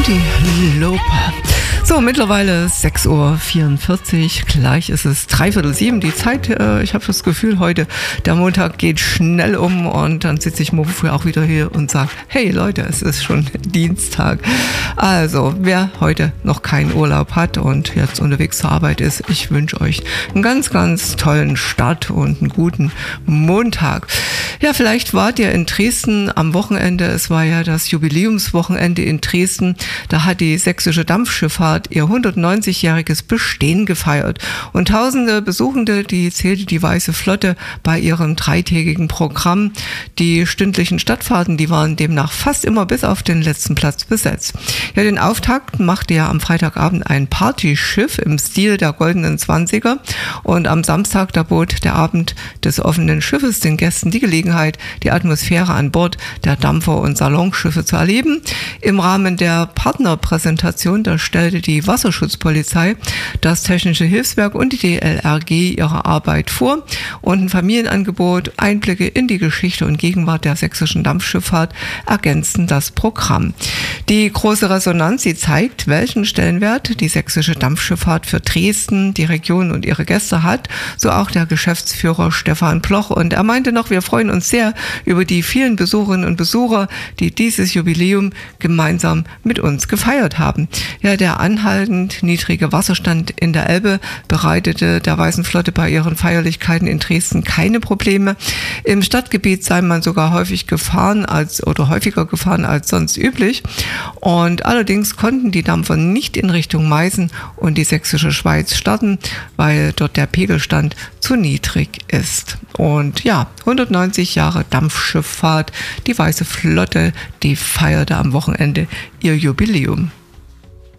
Die Lope. So, mittlerweile 6:44 Uhr, gleich ist es 6:45 die Zeit. Ich habe das Gefühl, heute, der Montag geht schnell um und dann sitze ich morgen früh auch wieder hier und sage, hey Leute, es ist schon Dienstag. Also, wer heute noch keinen Urlaub hat und jetzt unterwegs zur Arbeit ist, ich wünsche euch einen ganz, ganz tollen Start und einen guten Montag. Ja, vielleicht wart ihr in Dresden am Wochenende. Es war ja das Jubiläumswochenende in Dresden. Da hat die sächsische Dampfschifffahrt ihr 190-jähriges Bestehen gefeiert. Und tausende Besuchende, die zählte die Weiße Flotte bei ihrem dreitägigen Programm. Die stündlichen Stadtfahrten, die waren demnach fast immer bis auf den letzten Platz besetzt. Ja, den Auftakt machte ja am Freitagabend ein Partyschiff im Stil der goldenen Zwanziger. Und am Samstag, da bot der Abend des offenen Schiffes den Gästen die Gelegenheit, die Atmosphäre an Bord der Dampfer- und Salonschiffe zu erleben. Im Rahmen der Partnerpräsentation, da stellte die Wasserschutzpolizei, das Technische Hilfswerk und die DLRG ihre Arbeit vor und ein Familienangebot, Einblicke in die Geschichte und Gegenwart der sächsischen Dampfschifffahrt ergänzten das Programm. Die große Resonanz, sie zeigt, welchen Stellenwert die sächsische Dampfschifffahrt für Dresden, die Region und ihre Gäste hat, so auch der Geschäftsführer Stefan Bloch. Und er meinte noch, wir freuen uns sehr über die vielen Besucherinnen und Besucher, die dieses Jubiläum gemeinsam mit uns gefeiert haben. Ja, der anhaltend niedrige Wasserstand in der Elbe bereitete der Weißen Flotte bei ihren Feierlichkeiten in Dresden keine Probleme. Im Stadtgebiet sei man sogar häufiger gefahren als sonst üblich. Und allerdings konnten die Dampfer nicht in Richtung Meißen und die sächsische Schweiz starten, weil dort der Pegelstand zu niedrig ist. Und ja, 190 Jahre Dampfschifffahrt, die Weiße Flotte, die feierte am Wochenende ihr Jubiläum.